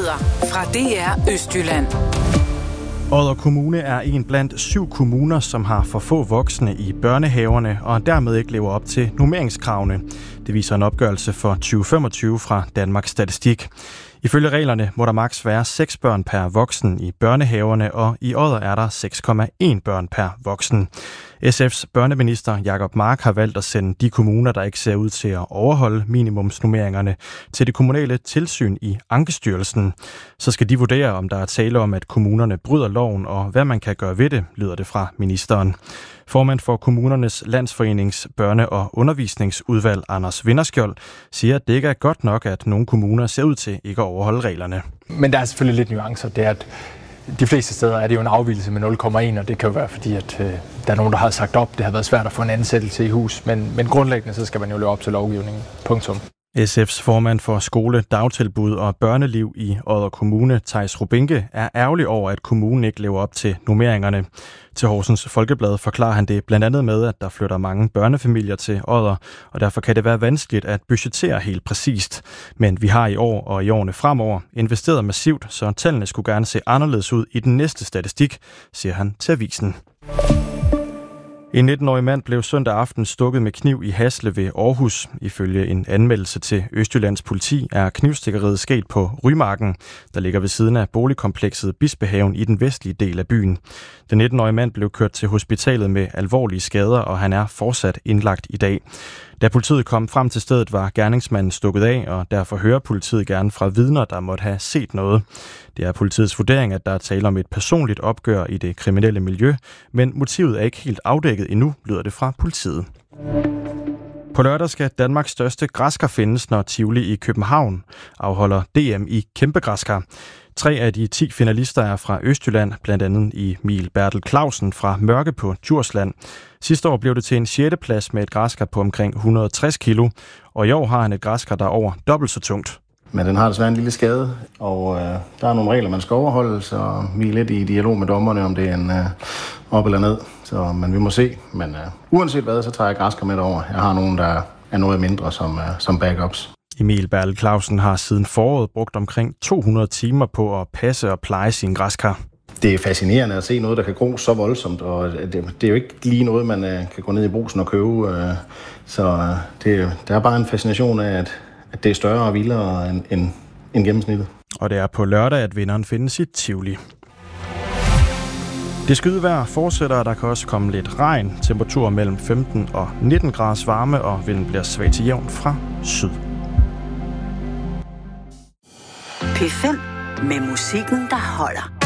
Nyheder fra DR Østjylland. Odder Kommune er en blandt 7 kommuner, som har for få voksne i børnehaverne og dermed ikke lever op til normeringskravene. Det viser en opgørelse for 2025 fra Danmarks Statistik. Ifølge reglerne må der maks være 6 børn per voksen i børnehaverne, og i Odder er der 6,1 børn per voksen. SF's børneminister Jacob Mark har valgt at sende de kommuner, der ikke ser ud til at overholde minimumsnormeringerne, til det kommunale tilsyn i Ankestyrelsen. Så skal de vurdere, om der er tale om, at kommunerne bryder loven, og hvad man kan gøre ved det, lyder det fra ministeren. Formand for Kommunernes Landsforenings børne- og undervisningsudvalg, Anders Vinderskjold, siger, at det ikke er godt nok, at nogle kommuner ser ud til ikke at overholde reglerne. Men der er selvfølgelig lidt nuancer. Det er, at de fleste steder er det jo en afvigelse med 0,1, og det kan jo være fordi, at der er nogen, der har sagt op. Det har været svært at få en ansættelse i hus, men grundlæggende så skal man jo leve op til lovgivningen. Punktum. SF's formand for skole, dagtilbud og børneliv i Odder Kommune, Theis Rubinke, er ærgerlig over, at kommunen ikke lever op til normeringerne. Til Horsens Folkeblad forklarer han det blandt andet med, at der flytter mange børnefamilier til Odder, og derfor kan det være vanskeligt at budgettere helt præcist. Men vi har i år og i årene fremover investeret massivt, så tallene skulle gerne se anderledes ud i den næste statistik, siger han til avisen. En 19-årig mand blev søndag aften stukket med kniv i Hasle ved Aarhus. Ifølge en anmeldelse til Østjyllands politi er knivstikkeriet sket på Rymarken, der ligger ved siden af boligkomplekset Bispehaven i den vestlige del af byen. Den 19-årige mand blev kørt til hospitalet med alvorlige skader, og han er fortsat indlagt i dag. Da politiet kom frem til stedet, var gerningsmanden stukket af, og derfor hører politiet gerne fra vidner, der måtte have set noget. Det er politiets vurdering, at der er tale om et personligt opgør i det kriminelle miljø, men motivet er ikke helt afdækket endnu, lyder det fra politiet. På lørdag skal Danmarks største græskar findes, når Tivoli i København afholder DM i kæmpegræskar. 3 af de 10 finalister er fra Østjylland, blandt andet Emil Bertel Clausen fra Mørke på Djursland. Sidste år blev det til en 6. plads med et græskar på omkring 160 kilo, og i år har han et græskar, der er over dobbelt så tungt. Men den har desværre en lille skade, og der er nogle regler, man skal overholde, så vi er lidt i dialog med dommerne, om det er en op eller ned. Men vi må se. Men uanset hvad, så tager jeg græskar med over. Jeg har nogen, der er noget mindre som backups. Emil Bertel Clausen har siden foråret brugt omkring 200 timer på at passe og pleje sine græskar. Det er fascinerende at se noget, der kan gro så voldsomt, og det er jo ikke lige noget, man kan gå ned i brugsen og købe. Så der er bare en fascination af, at det er større og vildere end gennemsnittet. Og det er på lørdag, at vinderen findes i Tivoli. Det skydevejr fortsætter, og der kan også komme lidt regn. Temperaturer mellem 15 og 19 grader varme, og vinden bliver svag til jævn fra syd. P5 med musikken, der holder.